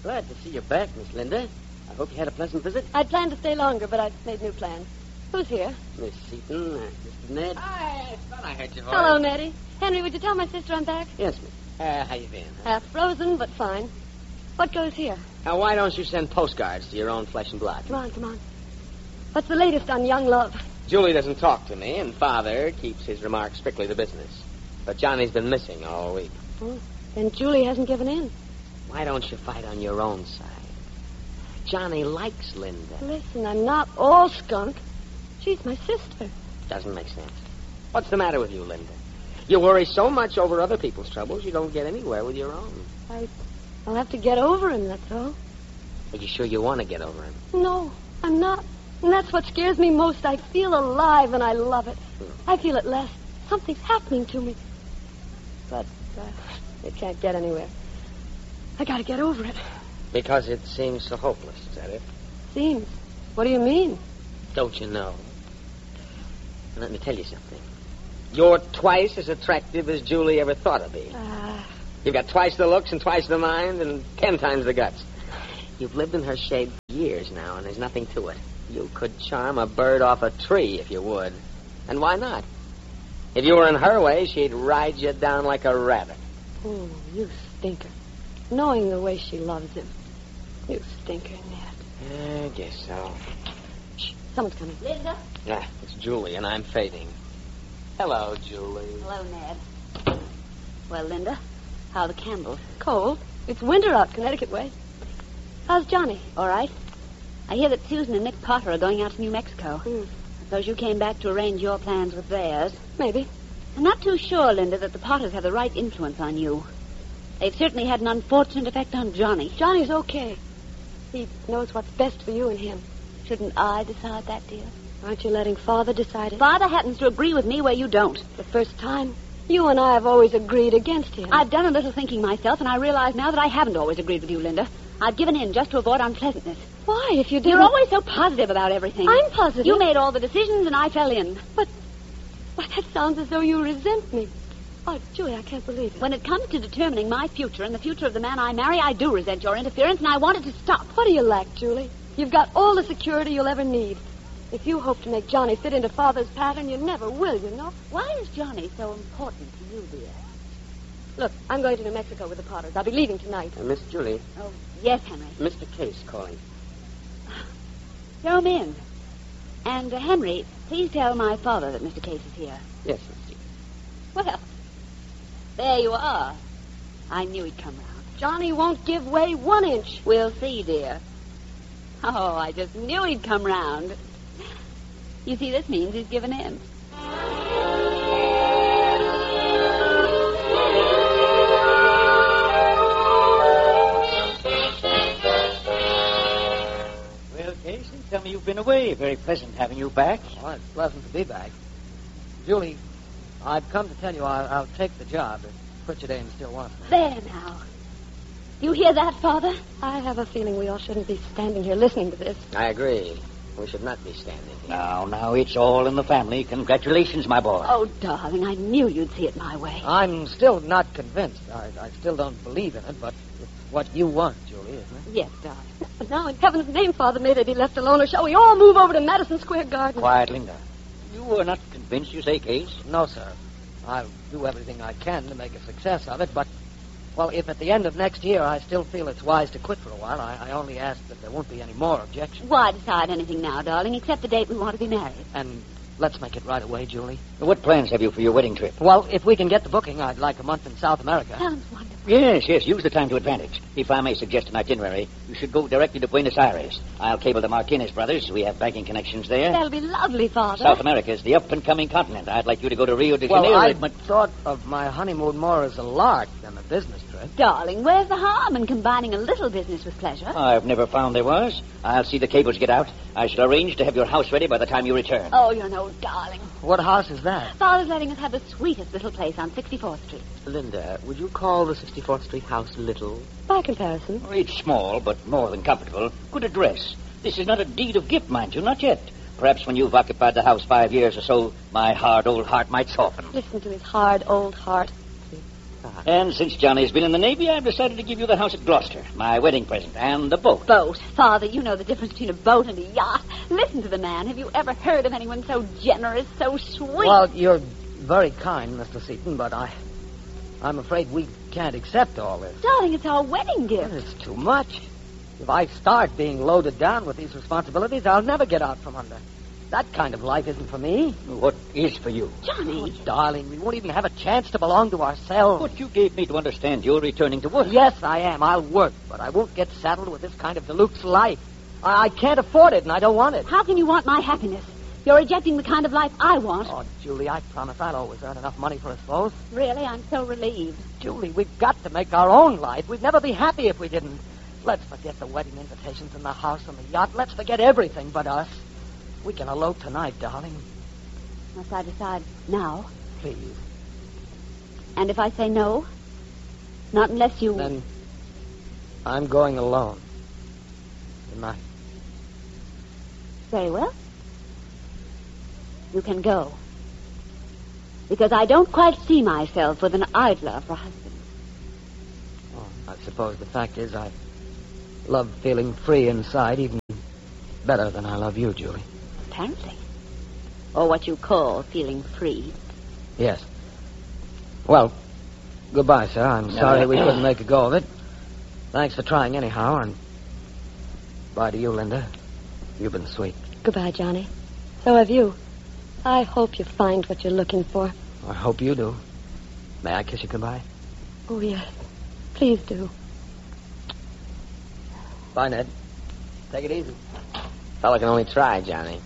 Glad to see you back, Miss Linda. I hope you had a pleasant visit. I'd planned to stay longer, but I've made new plans. Who's here? Miss Seaton, Mr. Ned. Hi, I thought I heard your voice. Hello, Nettie. Henry, would you tell my sister I'm back? Yes, miss. How you been? Half frozen, but fine. What goes here? Now, why don't you send postcards to your own flesh and blood? Come on. What's the latest on young love? Julie doesn't talk to me, and Father keeps his remarks strictly to business. But Johnny's been missing all week. Oh, and Julie hasn't given in. Why don't you fight on your own side? Johnny likes Linda. Listen, I'm not all skunk. She's my sister. Doesn't make sense. What's the matter with you, Linda? You worry so much over other people's troubles, you don't get anywhere with your own. I'll have to get over him, that's all. Are you sure you want to get over him? No, I'm not. And that's what scares me most. I feel alive and I love it. I feel it less. Something's happening to me. But it can't get anywhere. I gotta get over it. Because it seems so hopeless, is that it? Seems. What do you mean? Don't you know? Let me tell you something. You're twice as attractive as Julie ever thought of being. You've got twice the looks and twice the mind and 10 times the guts. You've lived in her shade for years now, and there's nothing to it. You could charm a bird off a tree if you would. And why not? If you were in her way, she'd ride you down like a rabbit. Oh, you stinker. Knowing the way she loves him. You stinker, Ned. I guess so. Shh, someone's coming. Linda? It's Julie, and I'm fading. Hello, Julie. Hello, Ned. Well, Linda, how are the candles? Cold. It's winter out Connecticut way. How's Johnny? All right. I hear that Susan and Nick Potter are going out to New Mexico. I suppose you came back to arrange your plans with theirs. Maybe. I'm not too sure, Linda, that the Potters have the right influence on you. They've certainly had an unfortunate effect on Johnny. Johnny's okay. He knows what's best for you and him. Shouldn't I decide that, dear? Aren't you letting Father decide it? Father happens to agree with me where you don't. The first time, you and I have always agreed against him. I've done a little thinking myself, and I realize now that I haven't always agreed with you, Linda. I've given in just to avoid unpleasantness. Why, if you didn't... You're always so positive about everything. I'm positive. You made all the decisions, and I fell in. But that sounds as though you resent me. Oh, Julie, I can't believe it. When it comes to determining my future and the future of the man I marry, I do resent your interference, and I want it to stop. What do you lack, Julie? You've got all the security you'll ever need. If you hope to make Johnny fit into Father's pattern, you never will, you know. Why is Johnny so important to you, dear? Look, I'm going to New Mexico with the Potters. I'll be leaving tonight. Miss Julie. Oh, yes, Henry. Mr. Case calling. Show him in. And, Henry, please tell my father that Mr. Case is here. Yes, Miss Julie. Well, there you are. I knew he'd come round. Johnny won't give way 1 inch. We'll see, dear. Oh, I just knew he'd come round. You see, this means he's given in. Well, Casey, tell me you've been away. Very pleasant having you back. Well, it's pleasant to be back. Julie, I've come to tell you I'll take the job if Pritchard Ames still wants me. There now. You hear that, Father? I have a feeling we all shouldn't be standing here listening to this. I agree. We should not be standing here. Now, it's all in the family. Congratulations, my boy. Oh, darling, I knew you'd see it my way. I'm still not convinced. I still don't believe in it, but it's what you want, Julie, isn't it? Yes, darling. But now, in heaven's name, Father, may they be left alone, or shall we all move over to Madison Square Garden? Quiet, Linda. You are not convinced, you say, Case? No, sir. I'll do everything I can to make a success of it, but, well, if at the end of next year I still feel it's wise to quit for a while, I only ask that there won't be any more objections. Why decide anything now, darling, except the date we want to be married? And let's make it right away, Julie. What plans have you for your wedding trip? Well, if we can get the booking, I'd like a month in South America. Sounds wonderful. Yes, use the time to advantage. If I may suggest an itinerary, you should go directly to Buenos Aires. I'll cable the Martinez brothers. We have banking connections there. That'll be lovely, Father. South America's the up-and-coming continent. I'd like you to go to Rio de Well, Janeiro. I thought of my honeymoon more as a lark than a business trip. Darling, where's the harm in combining a little business with pleasure? I've never found there was. I'll see the cables get out. I shall arrange to have your house ready by the time you return. Oh, you're an old darling. What house is that? Father's letting us have the sweetest little place on 64th Street. Linda, would you call the 64th Street house little? By comparison. Oh, it's small, but more than comfortable. Good address. This is not a deed of gift, mind you, not yet. Perhaps when you've occupied the house 5 years or so, my hard old heart might soften. Listen to his hard old heart. And since Johnny's been in the Navy, I've decided to give you the house at Gloucester, my wedding present, and the boat. Boat. Father, you know the difference between a boat and a yacht. Listen to the man. Have you ever heard of anyone so generous, so sweet? Well, you're very kind, Mr. Seaton, but I'm afraid we can't accept all this. Darling, it's our wedding gift. It's too much. If I start being loaded down with these responsibilities, I'll never get out from under. That kind of life isn't for me. What is for you? Johnny. Oh, darling, we won't even have a chance to belong to ourselves. But you gave me to understand you're returning to work. Yes, I am. I'll work, but I won't get saddled with this kind of deluxe life. I can't afford it, and I don't want it. How can you want my happiness? You're rejecting the kind of life I want. Oh, Julie, I promise I'll always earn enough money for us both. Really? I'm so relieved. Julie, we've got to make our own life. We'd never be happy if we didn't. Let's forget the wedding invitations and the house and the yacht. Let's forget everything but us. We can elope tonight, darling. Must I decide now? Please. And if I say no? Not unless you... Then I'm going alone. Good night. Very well. You can go. Because I don't quite see myself with an idler for husband. Oh, I suppose the fact is I love feeling free inside even better than I love you, Julie. Apparently. Or what you call feeling free. Yes. Well, goodbye, sir. I'm sorry we couldn't make a go of it. Thanks for trying anyhow, and bye to you, Linda. You've been sweet. Goodbye, Johnny. So have you. I hope you find what you're looking for. I hope you do. May I kiss you goodbye? Oh, yes. Please do. Bye, Ned. Take it easy. Fella can only try, Johnny.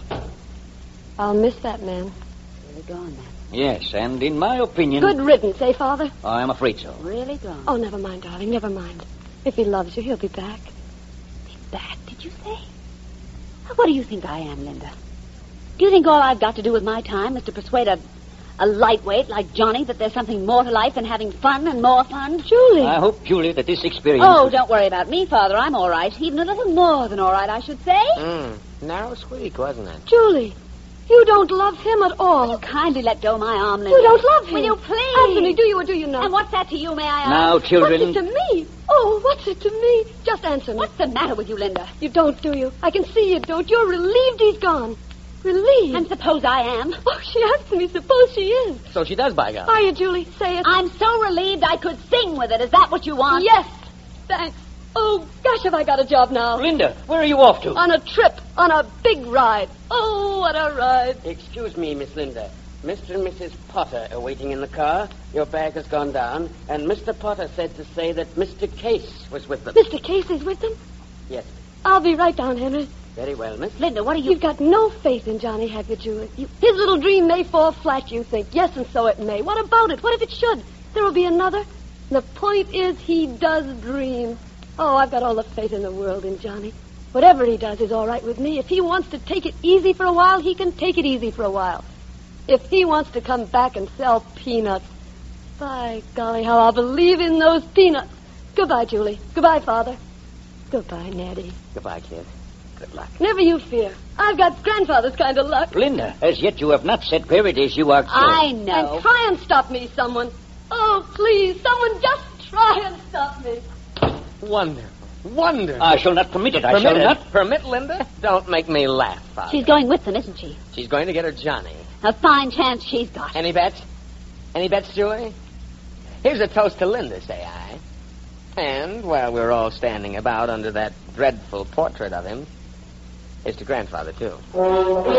I'll miss that man. Really gone, then. Yes, and in my opinion... Good riddance, eh, Father? I'm afraid so. Really gone. Oh, never mind, darling, never mind. If he loves you, he'll be back. Be back, did you say? What do you think I am, Linda? Do you think all I've got to do with my time is to persuade a lightweight like Johnny that there's something more to life than having fun and more fun? Julie! I hope, Julie, that this experience... Oh, don't worry about me, Father. I'm all right. Even a little more than all right, I should say. Narrow squeak, wasn't it? Julie! You don't love him at all. You kindly let go my arm, Linda. You don't love him. Will you please? Anthony, do you or do you not? And what's that to you, may I ask? Now, children... What's it to me? Oh, what's it to me? Just answer me. What's the matter with you, Linda? You don't, do you? I can see you don't. You're relieved he's gone. Relieved? And suppose I am. Oh, she asked me. Suppose she is. So she does, by God. Are you, Julie? Say it. I'm so relieved I could sing with it. Is that what you want? Yes. Thanks. Oh, gosh, have I got a job now. Linda, where are you off to? On a trip. On a big ride. Oh, what a ride. Excuse me, Miss Linda. Mr. and Mrs. Potter are waiting in the car. Your bag has gone down. And Mr. Potter said to say that Mr. Case was with them. Mr. Case is with them? Yes. I'll be right down, Henry. Very well, Miss. Linda, what are you... You've got no faith in Johnny, have you, Julie? His little dream may fall flat, you think. Yes, and so it may. What about it? What if it should? There will be another. The point is, he does dream. Oh, I've got all the faith in the world in Johnny. Whatever he does is all right with me. If he wants to take it easy for a while, he can take it easy for a while. If he wants to come back and sell peanuts, by golly, how I'll believe in those peanuts. Goodbye, Julie. Goodbye, Father. Goodbye, Nettie. Goodbye, kid. Good luck. Never you fear. I've got grandfather's kind of luck. Linda, as yet you have not said where it is you are going. I know. And try and stop me, someone. Oh, please, someone just try and stop me. Wonderful. Wonderful. I shall not permit it. I shall not. Permit, Linda? Don't make me laugh, Father. She's going with them, isn't she? She's going to get her Johnny. A fine chance she's got. Any bets? Any bets, Julie? Here's a toast to Linda, say I. And while we're all standing about under that dreadful portrait of him, here's to grandfather, too.